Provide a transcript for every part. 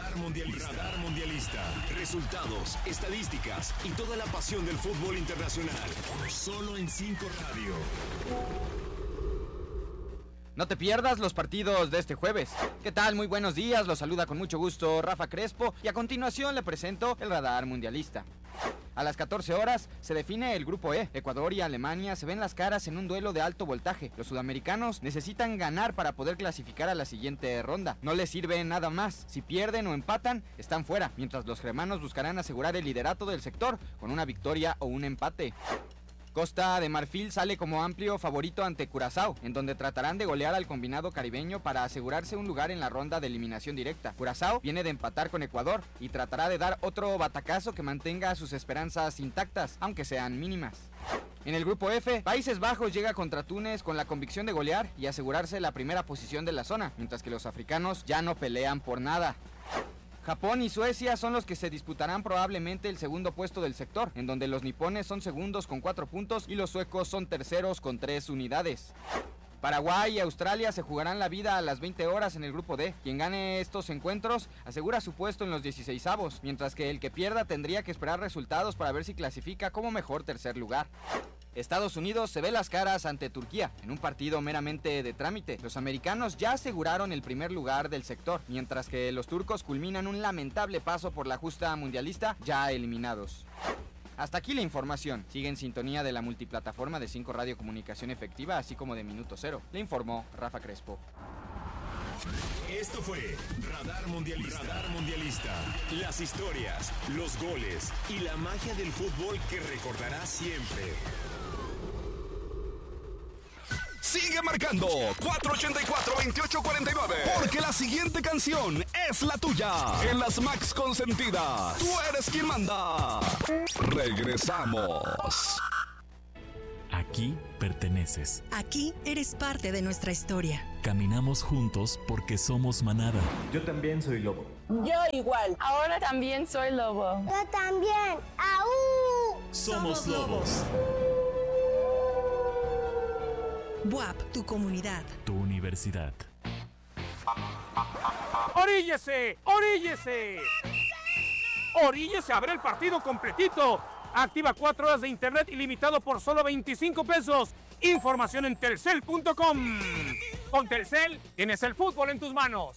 Radar Mundialista. Resultados, estadísticas y toda la pasión del fútbol internacional. Solo en 5 Radio. No te pierdas los partidos de este jueves. ¿Qué tal? Muy buenos días, los saluda con mucho gusto Rafa Crespo y a continuación le presento el Radar Mundialista. A las 14 horas se define el grupo E. Ecuador y Alemania se ven las caras en un duelo de alto voltaje. Los sudamericanos necesitan ganar para poder clasificar a la siguiente ronda. No les sirve nada más. Si pierden o empatan, están fuera, mientras los germanos buscarán asegurar el liderato del sector con una victoria o un empate. Costa de Marfil sale como amplio favorito ante Curazao, en donde tratarán de golear al combinado caribeño para asegurarse un lugar en la ronda de eliminación directa. Curazao viene de empatar con Ecuador y tratará de dar otro batacazo que mantenga sus esperanzas intactas, aunque sean mínimas. En el grupo F, Países Bajos llega contra Túnez con la convicción de golear y asegurarse la primera posición de la zona, mientras que los africanos ya no pelean por nada. Japón y Suecia son los que se disputarán probablemente el segundo puesto del sector, en donde los nipones son segundos con 4 puntos y los suecos son terceros con 3 unidades. Paraguay y Australia se jugarán la vida a las 20 horas en el grupo D. Quien gane estos encuentros asegura su puesto en los 16avos, mientras que el que pierda tendría que esperar resultados para ver si clasifica como mejor tercer lugar. Estados Unidos se ve las caras ante Turquía en un partido meramente de trámite. Los americanos ya aseguraron el primer lugar del sector, mientras que los turcos culminan un lamentable paso por la justa mundialista, ya eliminados. Hasta aquí la información. Sigue en sintonía de la multiplataforma de 5 Radio Comunicación Efectiva, así como de Minuto Cero. Le informó Rafa Crespo. Esto fue Radar Mundialista. Radar Mundialista. Las historias, los goles y la magia del fútbol que recordarás siempre. Sigue marcando 484-2849, porque la siguiente canción es la tuya. En las Max Consentidas, tú eres quien manda. Regresamos. Aquí perteneces. Aquí eres parte de nuestra historia. Caminamos juntos porque somos manada. Yo también soy lobo. Yo igual. Ahora también soy lobo. Yo también. ¡Aú! Somos lobos. BUAP, tu comunidad. Tu universidad. ¡Oríllese! ¡Oríllese! ¡Oríllese a ver el partido completito! Activa 4 horas de internet ilimitado por solo 25 pesos. Información en telcel.com. Con Telcel tienes el fútbol en tus manos.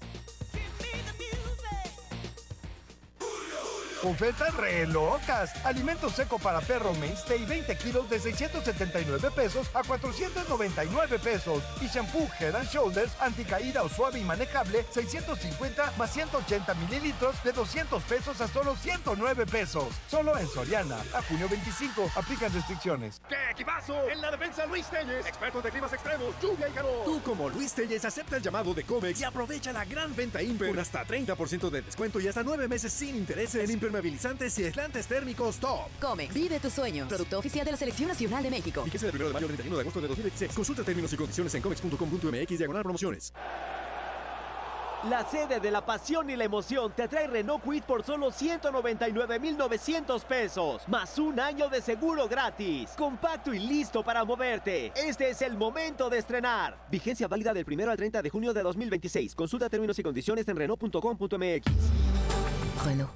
Ofertas re locas. Alimento seco para perro Mainstay 20 kilos de 679 pesos a 499 pesos. Y shampoo Head and Shoulders anticaída o suave y manejable 650 más 180 mililitros de 200 pesos a solo 109 pesos. Solo en Soriana. A junio 25. Aplican restricciones. ¡Qué equipazo! En la defensa Luis Telles. Expertos de climas extremos, lluvia y calor. Tú como Luis Telles acepta el llamado de Comex y aprovecha la gran venta Imper con hasta 30% de descuento y hasta 9 meses sin intereses en impermeabilizantes y aislantes térmicos top. Comex, vive tus sueños. Producto oficial de la Selección Nacional de México. Fíjese del 1 de mayo al 31 de agosto de 2016. Consulta términos y condiciones en comex.com.mx/promociones. La sede de la pasión y la emoción te trae Renault Kwid por solo 199,900 pesos, más un año de seguro gratis. Compacto y listo para moverte. Este es el momento de estrenar. Vigencia válida del 1 al 30 de junio de 2026. Consulta términos y condiciones en Renault.com.mx. Renault.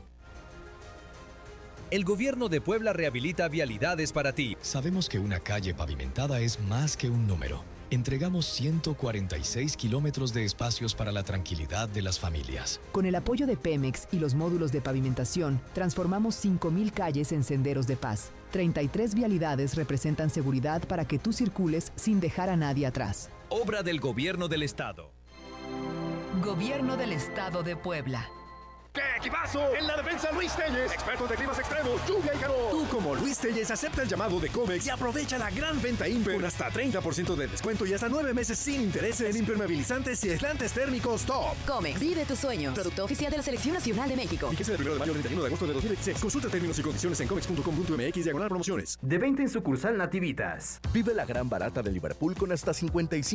El gobierno de Puebla rehabilita vialidades para ti. Sabemos que una calle pavimentada es más que un número. Entregamos 146 kilómetros de espacios para la tranquilidad de las familias. Con el apoyo de Pemex y los módulos de pavimentación, transformamos 5,000 calles en senderos de paz. 33 vialidades representan seguridad para que tú circules sin dejar a nadie atrás. Obra del Gobierno del Estado. Gobierno del Estado de Puebla. ¡Qué equipazo! En la defensa Luis Telles. Expertos de climas extremos, lluvia y calor. Tú como Luis Telles acepta el llamado de Comex y aprovecha la gran venta Imper con hasta 30% de descuento y hasta 9 meses sin intereses en impermeabilizantes y aislantes térmicos top. Comex, vive tus sueños. Producto oficial de la Selección Nacional de México. Fíjese del 1 de mayo al 31 de agosto de 2016. Consulta términos y condiciones en comex.com.mx/promociones. De 20 en sucursal Nativitas. Vive la gran barata de Liverpool con hasta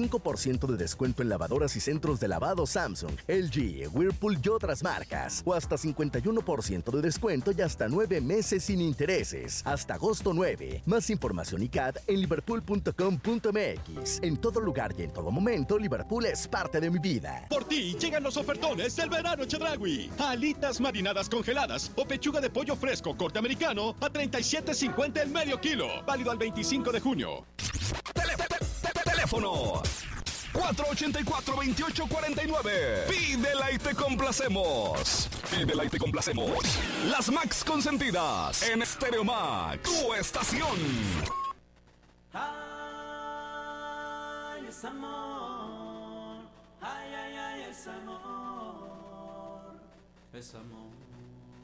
55% de descuento en lavadoras y centros de lavado Samsung, LG, Whirlpool y otras marcas. O hasta 51% de descuento y hasta 9 meses sin intereses. Hasta agosto 9. Más información y CAD en liverpool.com.mx. En todo lugar y en todo momento, Liverpool es parte de mi vida. Por ti llegan los ofertones del verano Chedraui. Alitas marinadas congeladas o pechuga de pollo fresco corte americano a $37.50 el medio kilo. Válido al 25 de junio. Teléfono 484-2849. Pídela y te complacemos. Pídela y te complacemos. Las Max consentidas en Stereo Max, tu estación. Ay, es amor. Ay, ay, ay, es amor. Es amor.